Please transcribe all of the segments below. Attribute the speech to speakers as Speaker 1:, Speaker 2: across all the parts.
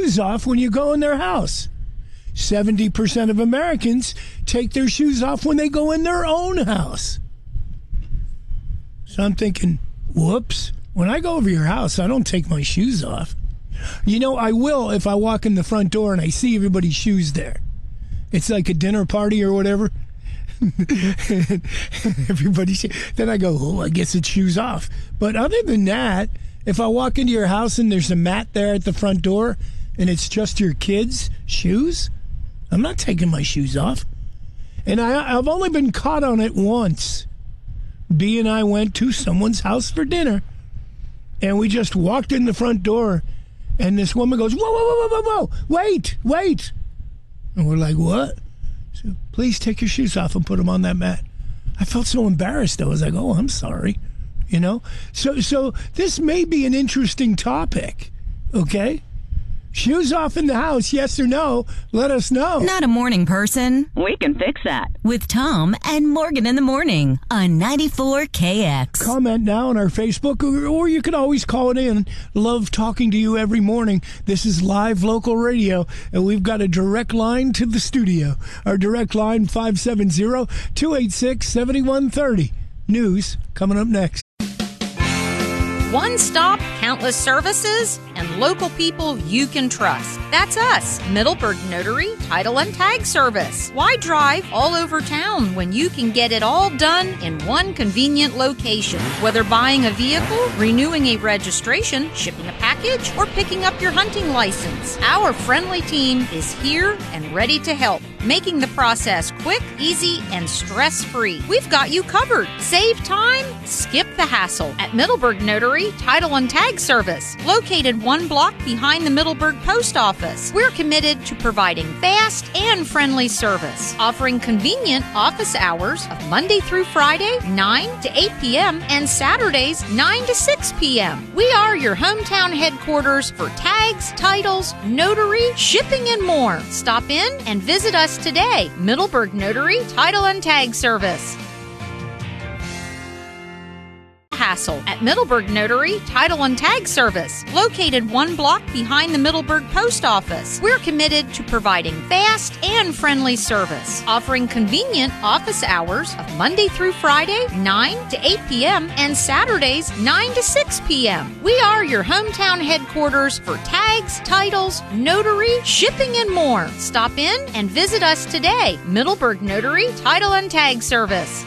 Speaker 1: shoes off when you go in their house. 70% of Americans take their shoes off when they go in their own house. So I'm thinking, whoops, when I go over your house, I don't take my shoes off. You know, I will if I walk in the front door and I see everybody's shoes there. It's like a dinner party or whatever. Then I go, oh, I guess it's shoes off. But other than that, if I walk into your house and there's a mat there at the front door and it's just your kids' shoes, I'm not taking my shoes off. And I've only been caught on it once. B and I went to someone's house for dinner, and we just walked in the front door, and this woman goes, whoa, whoa, whoa, whoa, whoa, wait. And we're like, what? So, please take your shoes off and put them on that mat. I felt so embarrassed. I was like, oh, I'm sorry. You know? So this may be an interesting topic, okay? Shoes off in the house, yes or no? Let us know.
Speaker 2: Not a morning person.
Speaker 3: We can fix that.
Speaker 2: With Tom and Morgan in the morning on 94KX.
Speaker 1: Comment now on our Facebook, or you can always call it in. Love talking to you every morning. This is live local radio, and we've got a direct line to the studio. Our direct line, 570-286-7130. News coming up next.
Speaker 4: One stop, countless services, and local people you can trust. That's us, Middleburg Notary Title and Tag Service. Why drive all over town when you can get it all done in one convenient location? Whether buying a vehicle, renewing a registration, shipping a package, or picking up your hunting license, our friendly team is here and ready to help, making the process quick, easy, and stress-free. We've got you covered. Save time, skip the hassle at Middleburg Notary Title and Tag Service, located one block behind the Middleburg Post Office. We're committed to providing fast and friendly service, offering convenient office hours of Monday through Friday, 9 to 8 p.m., and Saturdays, 9 to 6 p.m. We are your hometown headquarters for tags, titles, notary, shipping, and more. Stop in and visit us today. Middleburg Notary Title and Tag Service. Hassle at Middleburg Notary Title and Tag Service, located one block behind the Middleburg Post Office. We're committed to providing fast and friendly service, offering convenient office hours of Monday through Friday, 9 to 8 p.m., and Saturdays, 9 to 6 p.m. We are your hometown headquarters for tags, titles, notary, shipping, and more. Stop in and visit us today. Middleburg Notary Title and Tag Service.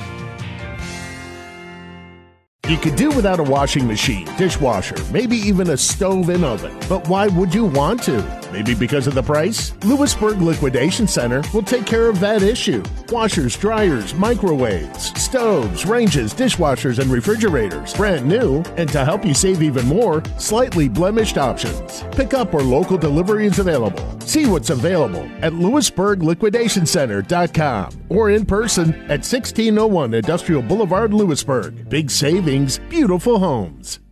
Speaker 5: You could do without a washing machine, dishwasher, maybe even a stove and oven. But why would you want to? Maybe because of the price? Lewisburg Liquidation Center will take care of that issue. Washers, dryers, microwaves, stoves, ranges, dishwashers, and refrigerators, brand new, and to help you save even more, slightly blemished options. Pick up or local delivery is available. See what's available at LewisburgLiquidationCenter.com or in person at 1601 Industrial Boulevard, Lewisburg. Big savings, beautiful homes.